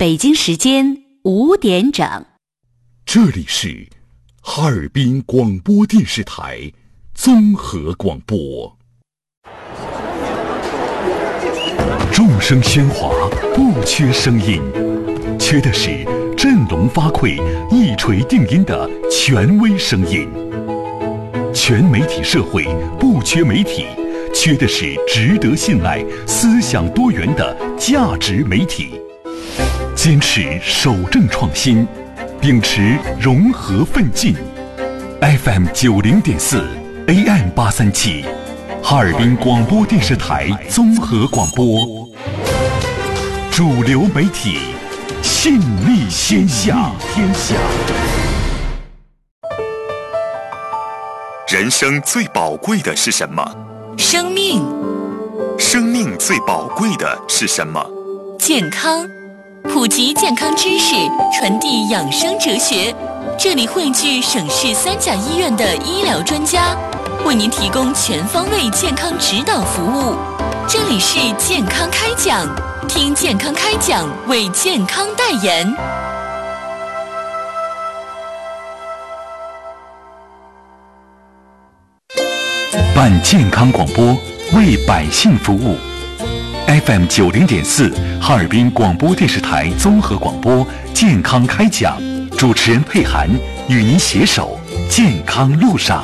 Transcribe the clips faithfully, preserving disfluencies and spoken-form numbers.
北京时间五点整。 这里是哈尔滨广播电视台综合广播。众声喧哗，不缺声音，缺的是振聋发聩、一锤定音的权威声音。全媒体社会不缺媒体，缺的是值得信赖、思想多元的价值媒体。坚持守正创新，秉持融合奋进。F M 九零点四 A M 八三七，哈尔滨广播电视台综合广播，主流媒体，信力天下。天下。人生最宝贵的是什么？ 生命。 生命最宝贵的是什么？ 健康。普及健康知识，传递养生哲学。这里汇聚省市三甲医院的医疗专家，为您提供全方位健康指导服务。这里是健康开讲，听健康开讲，为健康代言。 办健康广播，为百姓服务。F M 九零点四，哈尔滨广播电视台综合广播健康开讲，主持人佩涵与您携手健康路上。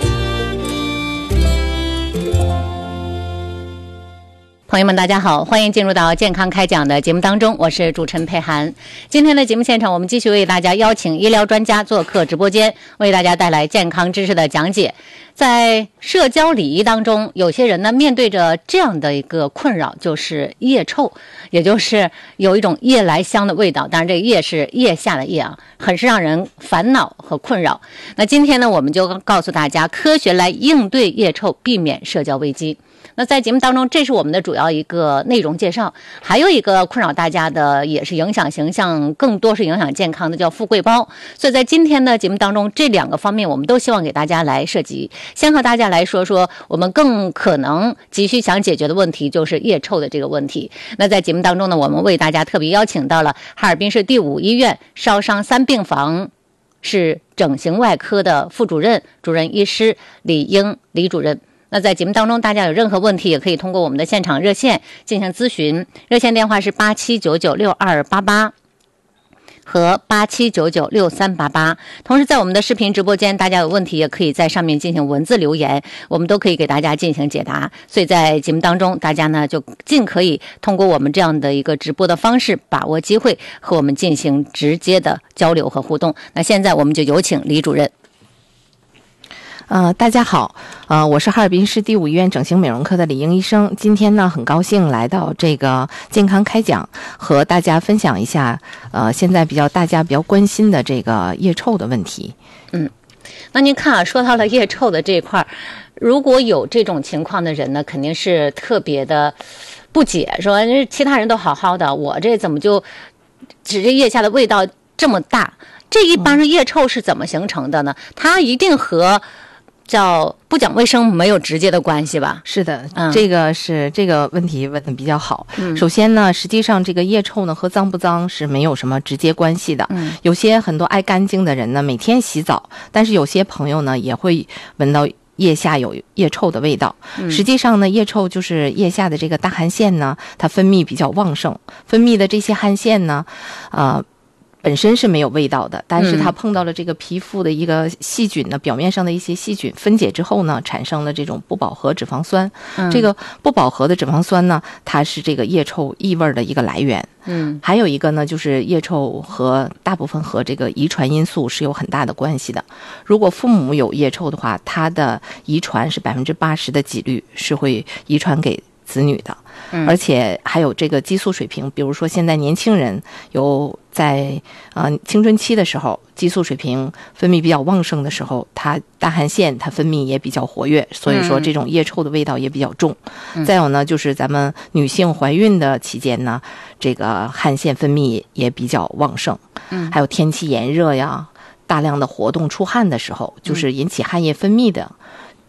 朋友们大家好，欢迎进入到健康开讲的节目当中，我是主持人佩涵。今天的节目现场，我们继续为大家邀请医疗专家做客直播间，为大家带来健康知识的讲解。在社交礼仪当中，有些人呢面对着这样的一个困扰，就是腋臭，也就是有一种夜来香的味道，当然这个腋是腋下的腋啊，很是让人烦恼和困扰。那今天呢，我们就告诉大家科学来应对腋臭，避免社交危机。那在节目当中，这是我们的主要一个内容介绍。还有一个困扰大家的，也是影响形象，更多是影响健康的，叫富贵包。所以在今天的节目当中，这两个方面我们都希望给大家来涉及。先和大家来说说我们更可能急需想解决的问题，就是腋臭的这个问题。那在节目当中呢，我们为大家特别邀请到了哈尔滨市第五医院烧伤三病房是整形外科的副主任、主任医师李英李主任。那在节目当中，大家有任何问题也可以通过我们的现场热线进行咨询，热线电话是八七九九六二八八和八七九九六三八八。同时在我们的视频直播间，大家有问题也可以在上面进行文字留言，我们都可以给大家进行解答。所以在节目当中，大家呢就尽可以通过我们这样的一个直播的方式，把握机会和我们进行直接的交流和互动。那现在我们就有请李主任。 呃，大家好，呃，我是哈尔滨市第五医院整形美容科的李英医生。今天呢，很高兴来到这个健康开讲，和大家分享一下，呃，现在比较大家比较关心的这个腋臭的问题。 嗯，那您看啊，说到了腋臭的这一块，如果有这种情况的人呢，肯定是特别的不解，说其他人都好好的，我这怎么就只是腋下的味道这么大？这一般是腋臭是怎么形成的呢？它一定和叫不讲卫生没有直接的关系吧？ 是的， 嗯、 这个是这个问题问的比较好。 嗯、 首先呢，实际上这个腋臭呢和脏不脏是没有什么直接关系的。 嗯、 有些很多爱干净的人呢，每天洗澡，但是有些朋友呢也会闻到腋下有腋臭的味道。 嗯、 实际上呢，腋臭就是腋下的这个大汗腺呢，它分泌比较旺盛，分泌的这些汗腺呢，呃。本身是没有味道的，但是它碰到了这个皮肤的一个细菌呢，表面上的一些细菌分解之后呢，产生了这种不饱和脂肪酸。 嗯、 这个不饱和的脂肪酸呢，它是这个腋臭异味的一个来源。 嗯， 还有一个呢，就是腋臭和大部分和这个遗传因素是有很大的关系的。如果父母有腋臭的话，它的遗传是百分之八十的几率是会遗传给子女的。 嗯、 而且还有这个激素水平，比如说现在年轻人有在呃青春期的时候，激素水平分泌比较旺盛的时候，它大汗腺它分泌也比较活跃，所以说这种腋臭的味道也比较重。 嗯、 再有呢，就是咱们女性怀孕的期间呢，这个汗腺分泌也比较旺盛。 嗯， 还有天气炎热呀，大量的活动出汗的时候，就是引起汗液分泌的。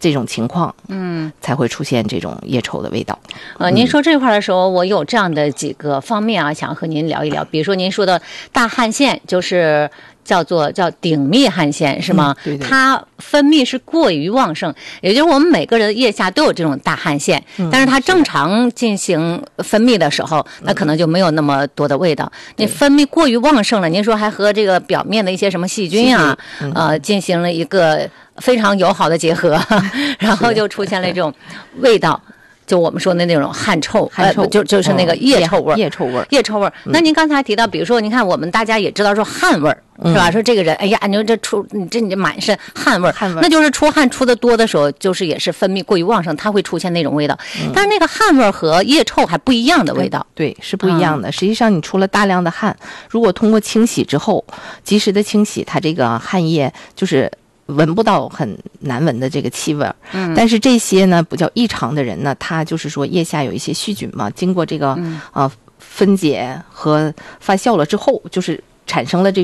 这种情况，嗯，才会出现这种腋臭的味道。 呃，您说这块的时候，我有这样的几个方面啊，想和您聊一聊。比如说您说的大汗腺，就是叫做叫顶泌汗腺是吗？ 嗯、对对。 它分泌是过于旺盛，也就是我们每个人的腋下都有这种大汗腺，嗯、但是它正常进行分泌的时候，那可能就没有那么多的味道。嗯、你分泌过于旺盛了，您说还和这个表面的一些什么细菌啊，嗯、呃，进行了一个非常友好的结合，然后就出现了这种味道。就我们说的那种汗臭， 汗臭、 呃、就就是那个腋臭味儿， 腋臭味儿， 腋臭味儿。那您刚才提到，比如说，您看我们大家也知道说汗味儿、嗯、是吧？说这个人，哎呀，你说这出你这你这满身汗味儿， 汗味儿， 那就是出汗出的多的时候，就是也是分泌过于旺盛，它会出现那种味道。嗯、但是那个汗味儿和腋臭还不一样的味道， 嗯、对，是不一样的。嗯、实际上，你出了大量的汗，如果通过清洗之后，及时的清洗，它这个汗液就是闻不到很难闻的这个气味。嗯，但是这些呢比较异常的人呢，他就是说腋下有一些细菌嘛，经过这个、嗯、呃分解和发酵了之后，就是产生了这